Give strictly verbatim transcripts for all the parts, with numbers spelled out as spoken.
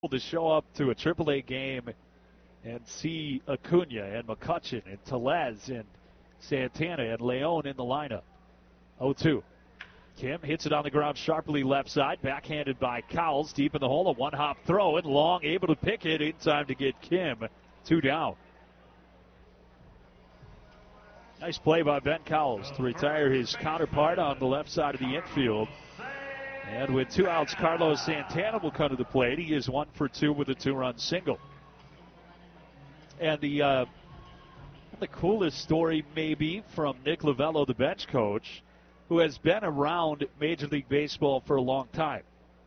to show up to a triple A game and see Acuna and McCutchen and Tellez and Santana and Leon in the lineup. oh two. Kim hits it on the ground sharply left side, backhanded by Cowles, deep in the hole, a one-hop throw, and Long able to pick it in time to get Kim two down. Nice play by Ben Cowles to retire his counterpart on the left side of the infield. And with two outs, Carlos Santana will come to the plate. He is one for two with a two-run single. And the uh, the coolest story maybe from Nick Lovello, the bench coach, who has been around Major League Baseball for a long time.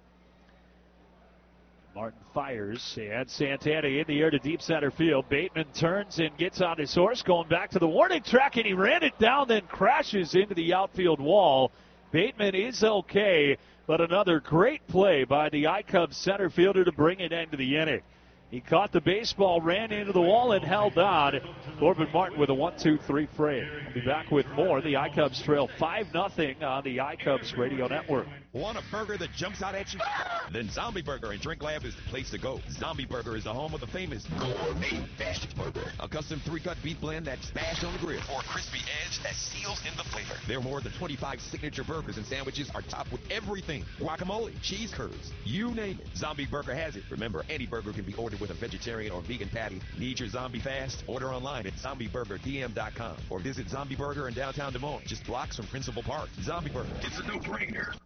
Martin fires, and Santana in the air to deep center field. Bateman turns and gets on his horse, going back to the warning track, and he ran it down, then crashes into the outfield wall. Bateman is okay, but another great play by the I-Cubs center fielder to bring it into the inning. He caught the baseball, ran into the wall, and held on. Corbin Martin with a one two three frame. We'll be back with more. The I-Cubs trail five nothing on the I-Cubs radio network. Want a burger that jumps out at you? Then Zombie Burger and Drink Lab is the place to go. Zombie Burger is the home of the famous gourmet bashed burger. A custom three-cut beef blend that's bashed on the grill. Or a crispy edge that seals in the flavor. Their more than twenty-five signature burgers and sandwiches are topped with everything. Guacamole, cheese curds, you name it. Zombie Burger has it. Remember, any burger can be ordered with a vegetarian or vegan patty. Need your zombie fast? Order online at zombie burger d m dot com or visit Zombie Burger in downtown Des Moines, just blocks from Principal Park. Zombie Burger, it's a no-brainer.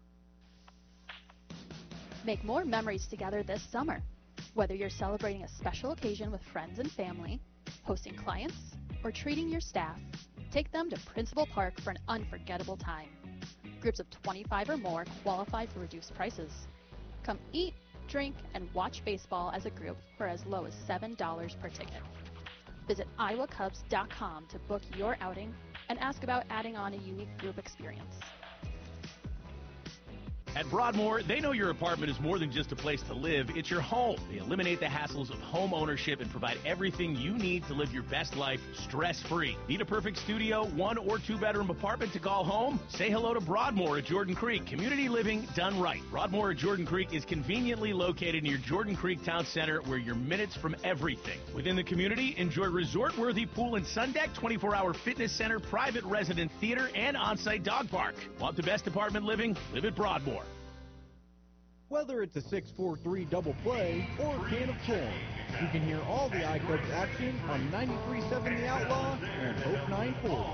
Make more memories together this summer. Whether you're celebrating a special occasion with friends and family, hosting clients, or treating your staff, take them to Principal Park for an unforgettable time. Groups of twenty-five or more qualify for reduced prices. Come eat, drink, and watch baseball as a group for as low as seven dollars per ticket. Visit iowa cubs dot com to book your outing and ask about adding on a unique group experience. At Broadmoor, they know your apartment is more than just a place to live, it's your home. They eliminate the hassles of home ownership and provide everything you need to live your best life stress-free. Need a perfect studio, one or two bedroom apartment to call home? Say hello to Broadmoor at Jordan Creek. Community living done right. Broadmoor at Jordan Creek is conveniently located near Jordan Creek Town Center, where you're minutes from everything. Within the community, enjoy resort-worthy pool and sun deck, twenty-four hour fitness center, private resident theater, and on-site dog park. Want the best apartment living? Live at Broadmoor. Whether it's a six four three double play or a can of corn, you can hear all the I-Cubs action on ninety-three point seven The Outlaw and Hope nine forty.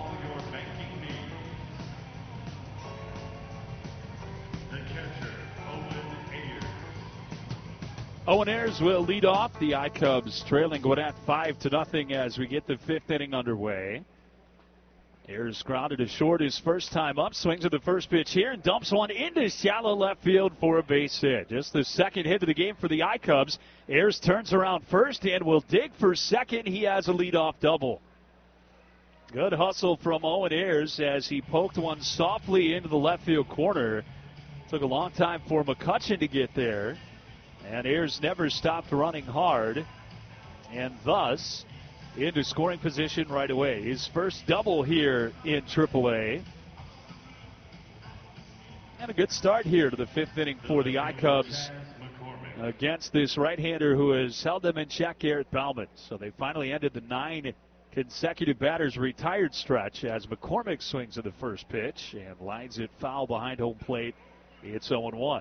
Owen Ayers will lead off. The I-Cubs trailing Gwinnett five to nothing as we get the fifth inning underway. Ayers grounded to short his first time up, swings at the first pitch here and dumps one into shallow left field for a base hit. Just the second hit of the game for the I-Cubs. Ayers turns around first and will dig for second. He has a leadoff double. Good hustle from Owen Ayers as he poked one softly into the left field corner. Took a long time for McCutchen to get there, and Ayers never stopped running hard, and thus into scoring position right away. His first double here in triple A. And a good start here to the fifth inning for the I-Cubs against this right-hander who has held them in check, Garrett Bauman. So they finally ended the nine consecutive batters retired stretch as McCormick swings at the first pitch and lines it foul behind home plate. It's oh one.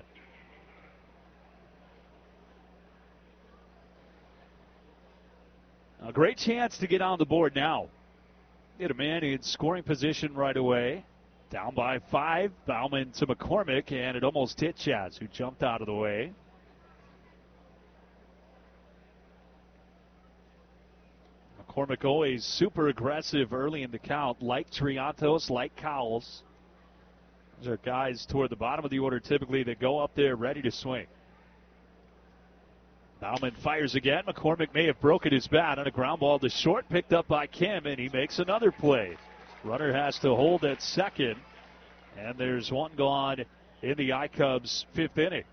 A great chance to get on the board now. Get a man in scoring position right away. Down by five. Bauman to McCormick, and it almost hit Chaz, who jumped out of the way. McCormick always super aggressive early in the count, like Triantos, like Cowles. Those are guys toward the bottom of the order typically that go up there ready to swing. Bauman fires again. McCormick may have broken his bat on a ground ball to short, picked up by Kim, and he makes another play. Runner has to hold at second, and there's one gone in the I-Cubs' fifth inning.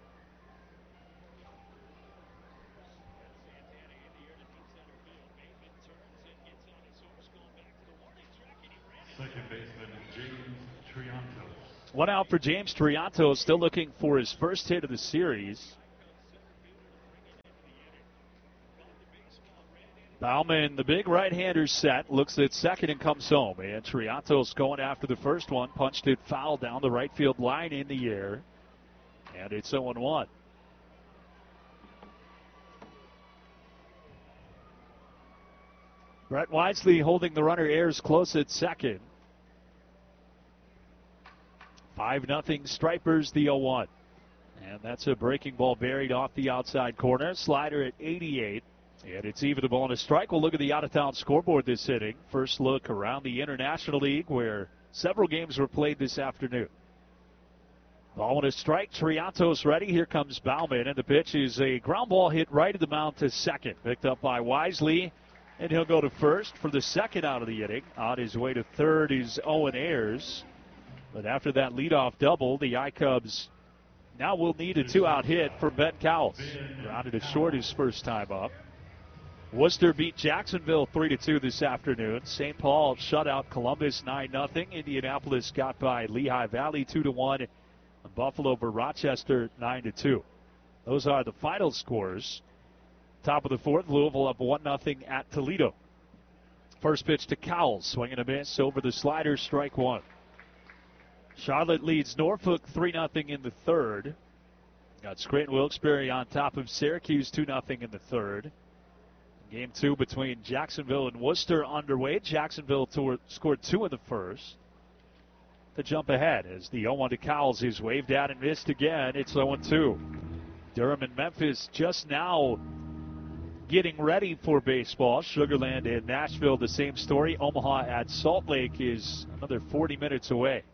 Second baseman James Triantos. One out for James Triantos, still looking for his first hit of the series. Bauman, the big right-hander set, looks at second and comes home. And Triantos going after the first one, punched it foul down the right field line in the air. And it's oh and one. Brett Wisely holding the runner Ayers close at second. five nothing Stripers, the oh one. And that's a breaking ball buried off the outside corner. Slider at eighty-eight. And it's even a ball and a strike. We'll look at the out-of-town scoreboard this inning. First look around the International League where several games were played this afternoon. Ball and a strike. Triantos ready. Here comes Bauman. And the pitch is a ground ball hit right at the mound to second. Picked up by Wisely. And he'll go to first for the second out of the inning. On his way to third is Owen Ayers. But after that leadoff double, the I-Cubs now will need a two-out hit for Ben Cowles. Grounded to short his first time up. Worcester beat Jacksonville three to two this afternoon. Saint Paul shut out Columbus nine nothing. Indianapolis got by Lehigh Valley two to one. And Buffalo over Rochester nine to two. Those are the final scores. Top of the fourth, Louisville up one nothing at Toledo. First pitch to Cowles, swinging a miss over the slider, strike one. Charlotte leads Norfolk three nothing in the third. Got Scranton Wilkes-Barre on top of Syracuse two nothing in the third. Game two between Jacksonville and Worcester underway. Jacksonville toward, scored two in the first. To jump ahead as the oh one to Cowles is waved at and missed again. It's oh and two. Durham and Memphis just now getting ready for baseball. Sugar Land and Nashville, the same story. Omaha at Salt Lake is another forty minutes away.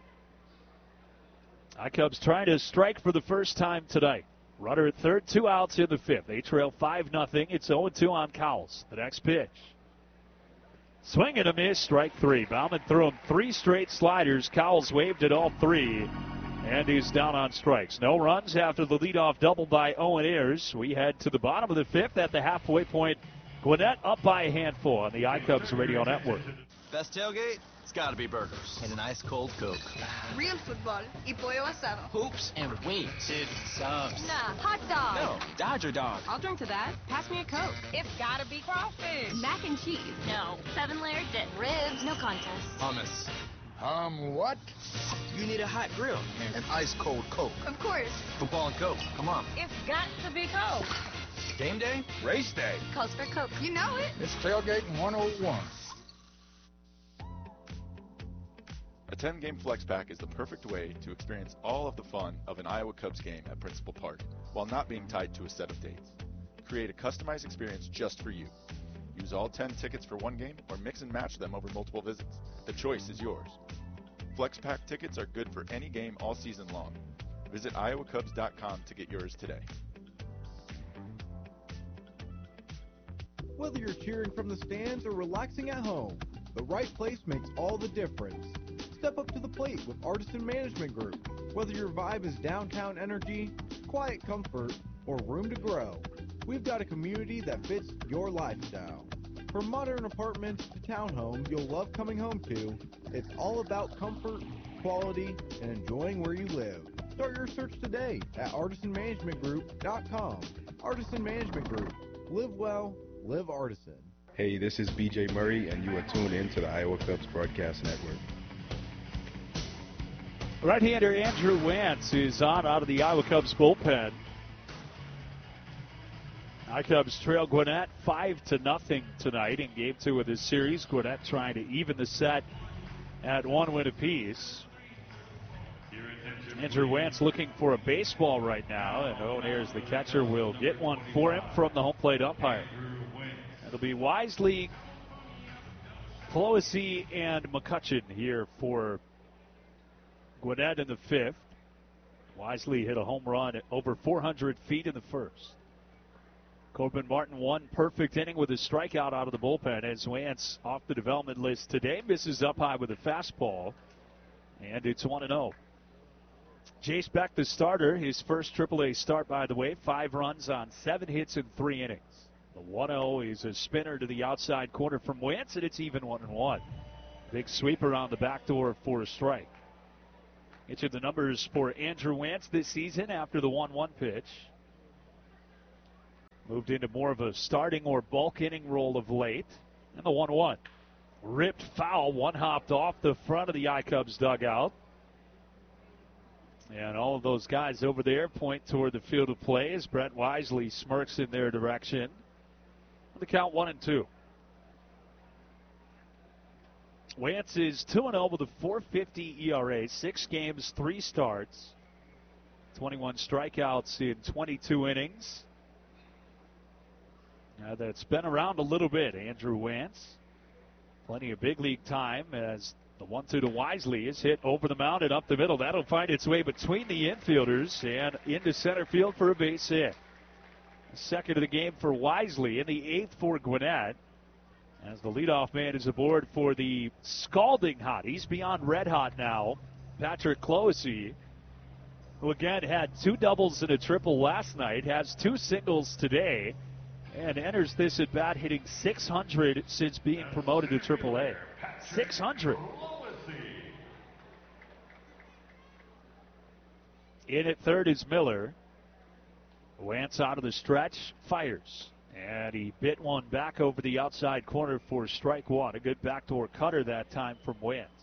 I-Cubs trying to strike for the first time tonight. Runner at third, two outs in the fifth. They trail five nothing. It's oh and two on Cowles. The next pitch. Swing and a miss, strike three. Bauman threw him three straight sliders. Cowles waved at all three, and he's down on strikes. No runs after the leadoff double by Owen Ayers. We head to the bottom of the fifth at the halfway point. Gwinnett up by a handful on the I-Cubs Radio Network. Best tailgate? It's gotta be burgers. And an ice cold Coke. Real football y pollo asado. Hoops and wait. Sid subs. Nah, hot dog. No, Dodger dog. I'll drink to that. Pass me a Coke. It's gotta be crawfish. Mac and cheese. No. Seven layer dip. Ribs. No contest. Hummus. Um, what? You need a hot grill. And an ice cold Coke. Of course. Football and Coke. Come on. It's got to be Coke. Game day? Race day. Calls for Coke. You know it. It's tailgating one oh one. A ten-game flex pack is the perfect way to experience all of the fun of an Iowa Cubs game at Principal Park while not being tied to a set of dates. Create a customized experience just for you. Use all ten tickets for one game or mix and match them over multiple visits. The choice is yours. Flex pack tickets are good for any game all season long. Visit iowa cubs dot com to get yours today. Whether you're cheering from the stands or relaxing at home, the right place makes all the difference. Step up to the plate with Artisan Management Group. Whether your vibe is downtown energy, quiet comfort, or room to grow, we've got a community that fits your lifestyle. From modern apartments to townhomes you'll love coming home to, it's all about comfort, quality, and enjoying where you live. Start your search today at artisan management group dot com. Artisan Management Group. Live well, live Artisan. Hey, this is B J Murray, and you are tuned in to the Iowa Cubs Broadcast Network. Right-hander Andrew Wantz is on out of the Iowa Cubs bullpen. I-Cubs trail Gwinnett five to nothing tonight in game two of this series. Gwinnett trying to even the set at one win apiece. Andrew Wantz looking for a baseball right now, and Owen Ayers, the catcher, will get one for him from the home plate umpire. It'll be Wisely, Pelosi, and McCutcheon here for Gwinnett in the fifth. Wisely hit a home run at over four hundred feet in the first. Corbin Martin one perfect inning with a strikeout out of the bullpen as Wantz off the development list today. Misses up high with a fastball, and it's one and oh. Jace Beck, the starter, his first triple A start, by the way. Five runs on seven hits in three innings. The one oh is a spinner to the outside corner from Wantz, and it's even one and one. Big sweeper on the back door for a strike. Get you the numbers for Andrew Wantz this season after the one one pitch. Moved into more of a starting or bulk inning role of late. And the one one. Ripped foul, one hopped off the front of the I-Cubs dugout. And all of those guys over there point toward the field of play as Brent Wisely smirks in their direction. The count one and two. Wentz is two and oh with a four fifty E R A, six games, three starts, twenty-one strikeouts in twenty-two innings. Now that's been around a little bit, Andrew Wentz. Plenty of big league time as the one two to Wisely is hit over the mound and up the middle. That'll find its way between the infielders and into center field for a base hit. Second of the game for Wisely, in the eighth for Gwinnett. As the leadoff man is aboard for the scalding hot. He's beyond red hot now. Patrick Clohessy, who again had two doubles and a triple last night, has two singles today, and enters this at bat hitting six hundred since being promoted to triple A. six hundred. In at third is Miller. Wentz out of the stretch, fires. And he bit one back over the outside corner for strike one. A good backdoor cutter that time from Wentz.